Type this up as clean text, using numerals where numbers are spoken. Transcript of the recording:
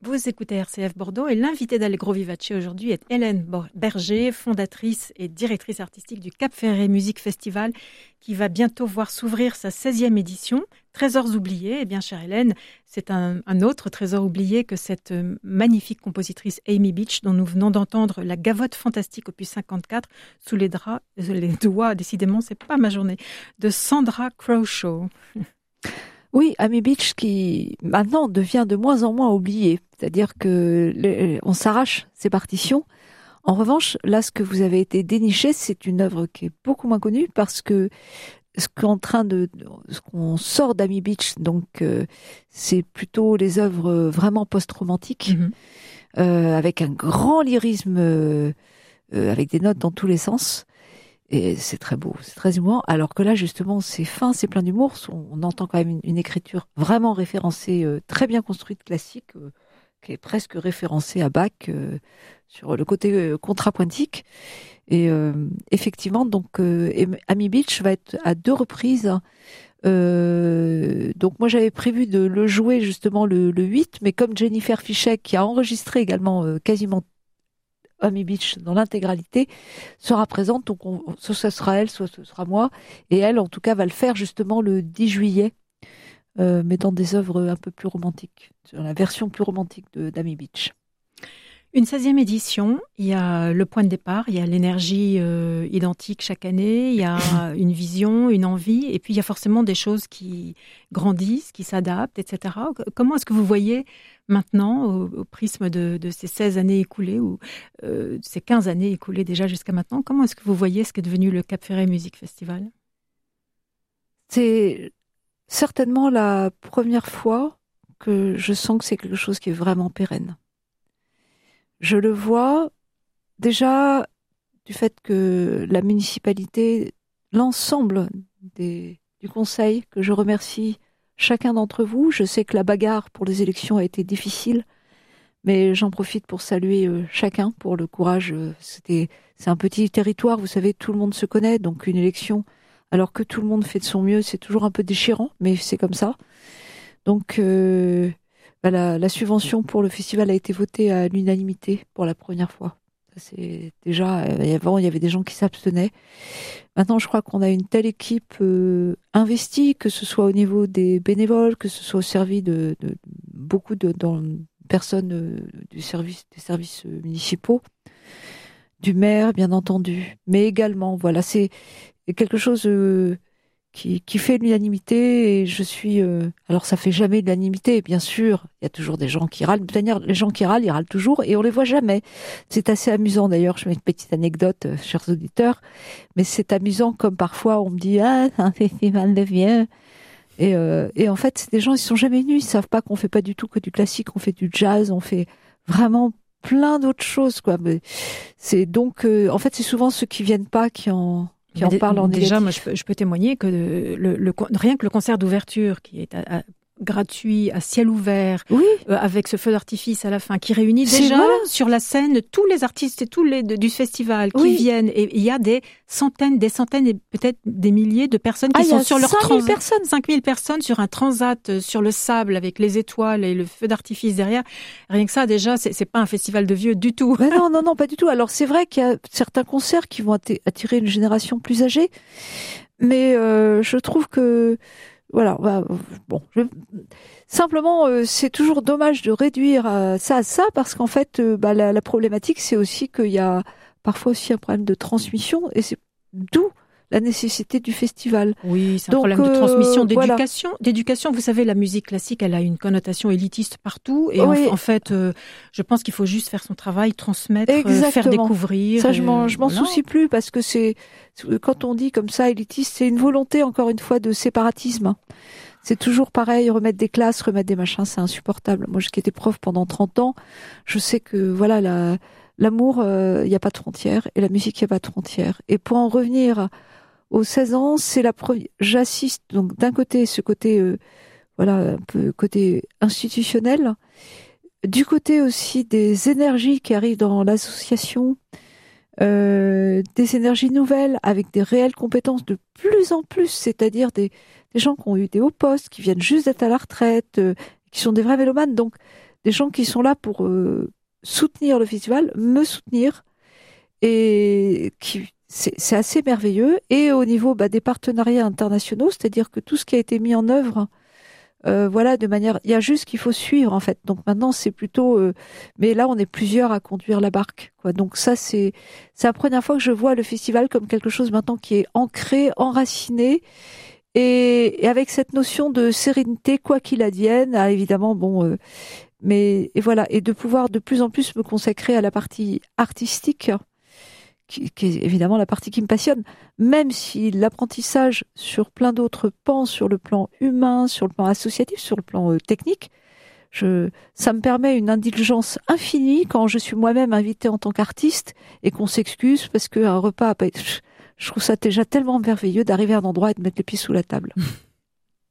Vous écoutez RCF Bordeaux et l'invitée d'Allegro Vivace aujourd'hui est Hélène Berger, fondatrice et directrice artistique du Cap Ferret Musique Festival qui va bientôt voir s'ouvrir sa 16e édition. Trésors oubliés, eh bien chère Hélène, c'est un autre trésor oublié que cette magnifique compositrice Amy Beach dont nous venons d'entendre la gavotte fantastique opus 54 sous les doigts, décidément c'est pas ma journée, de Sandra Crawshaw. Oui, Amy Beach qui maintenant devient de moins en moins oubliée, c'est-à-dire que on s'arrache ses partitions. En revanche, là, ce que vous avez été déniché, c'est une œuvre qui est beaucoup moins connue parce que ce qu'on sort d'Amy Beach, donc c'est plutôt les œuvres vraiment post-romantiques, avec un grand lyrisme, avec des notes dans tous les sens. Et c'est très beau, c'est très émouvant. Alors que là, justement, c'est fin, c'est plein d'humour. On entend quand même une écriture vraiment référencée, très bien construite, classique, qui est presque référencée à Bach sur le côté contrapointique. Et effectivement, donc Amy Beach va être à 2 reprises. Donc moi, j'avais prévu de le jouer justement le 8, mais comme Jennifer Fischek, qui a enregistré également quasiment Amy Beach dans l'intégralité, sera présente, donc soit ce sera elle, soit ce sera moi, et elle en tout cas va le faire justement le 10 juillet, mais dans des œuvres un peu plus romantiques, sur la version plus romantique d'Amy Beach. Une 16e édition, il y a le point de départ, il y a l'énergie identique chaque année, il y a une vision, une envie, et puis il y a forcément des choses qui grandissent, qui s'adaptent, etc. Comment est-ce que vous voyez maintenant, au prisme de ces 16 années écoulées, ou ces 15 années écoulées déjà jusqu'à maintenant, comment est-ce que vous voyez ce qui est devenu le Cap Ferret Musique Festival ? C'est certainement la première fois que je sens que c'est quelque chose qui est vraiment pérenne. Je le vois déjà du fait que la municipalité, l'ensemble du conseil, que je remercie chacun d'entre vous. Je sais que la bagarre pour les élections a été difficile, mais j'en profite pour saluer chacun pour le courage. C'est un petit territoire, vous savez, tout le monde se connaît, donc une élection, alors que tout le monde fait de son mieux, c'est toujours un peu déchirant, mais c'est comme ça. Donc la subvention pour le festival a été votée à l'unanimité pour la première fois. Ça, c'est déjà, avant, il y avait des gens qui s'abstenaient. Maintenant, je crois qu'on a une telle équipe investie, que ce soit au niveau des bénévoles, que ce soit au service de beaucoup de personnes des services municipaux, du maire, bien entendu. Mais également, voilà, c'est quelque chose qui fait l'unanimité, et je suis... alors ça fait jamais l'unanimité, bien sûr, il y a toujours des gens qui râlent, de toute manière, les gens qui râlent, ils râlent toujours, et on les voit jamais. C'est assez amusant d'ailleurs, je mets une petite anecdote, chers auditeurs, mais c'est amusant comme parfois on me dit « Ah, c'est un festival de vieux ». Et en fait, des gens, ils sont jamais venus, ils savent pas qu'on fait pas du tout que du classique, on fait du jazz, on fait vraiment plein d'autres choses, quoi. Mais c'est donc... en fait, c'est souvent ceux qui viennent pas qui en parlent en négatif. Déjà, moi, je peux témoigner que rien que le concert d'ouverture qui est gratuit, à ciel ouvert, oui. Avec ce feu d'artifice à la fin, qui réunit déjà sur la scène tous les artistes et tous les du festival qui viennent. Et il y a des centaines et peut-être des milliers de personnes qui sont sur leur transat. 5000 personnes sur un transat, sur le sable, avec les étoiles et le feu d'artifice derrière. Rien que ça, déjà, c'est pas un festival de vieux du tout. Ben non, pas du tout. Alors, c'est vrai qu'il y a certains concerts qui vont attirer une génération plus âgée. Mais je trouve que voilà, bon. Simplement, c'est toujours dommage de réduire ça à ça, parce qu'en fait, la problématique, c'est aussi qu'il y a parfois aussi un problème de transmission, et c'est d'où la nécessité du festival. Oui, c'est un problème de transmission, d'éducation. Voilà. D'éducation, vous savez, la musique classique, elle a une connotation élitiste partout, et en fait, je pense qu'il faut juste faire son travail, transmettre, faire découvrir. Ça, je m'en soucie plus, parce que c'est quand on dit comme ça élitiste, c'est une volonté, encore une fois, de séparatisme. C'est toujours pareil, remettre des classes, remettre des machins, c'est insupportable. Moi, qui étais prof pendant 30 ans, je sais que voilà, l'amour, il n'y a pas de frontières, et la musique, il n'y a pas de frontières. Et pour en revenir aux 16 ans, c'est j'assiste donc d'un côté ce côté un peu côté institutionnel, du côté aussi des énergies qui arrivent dans l'association, des énergies nouvelles avec des réelles compétences de plus en plus, c'est-à-dire des gens qui ont eu des hauts postes, qui viennent juste d'être à la retraite, qui sont des vrais mélomanes. Donc des gens qui sont là pour soutenir le festival, me soutenir, et c'est assez merveilleux. Et au niveau des partenariats internationaux, c'est-à-dire que tout ce qui a été mis en œuvre, de manière, il y a juste qu'il faut suivre en fait. Donc maintenant c'est plutôt, mais là on est plusieurs à conduire la barque, quoi. Donc ça c'est la première fois que je vois le festival comme quelque chose maintenant qui est ancré, enraciné, et avec cette notion de sérénité quoi qu'il advienne. Évidemment mais et voilà, et de pouvoir de plus en plus me consacrer à la partie artistique, qui est évidemment la partie qui me passionne, même si l'apprentissage sur plein d'autres pans, sur le plan humain, sur le plan associatif, sur le plan technique, ça me permet une indulgence infinie quand je suis moi-même invitée en tant qu'artiste et qu'on s'excuse parce qu'un repas a pas été... Je trouve ça déjà tellement merveilleux d'arriver à un endroit et de mettre les pieds sous la table.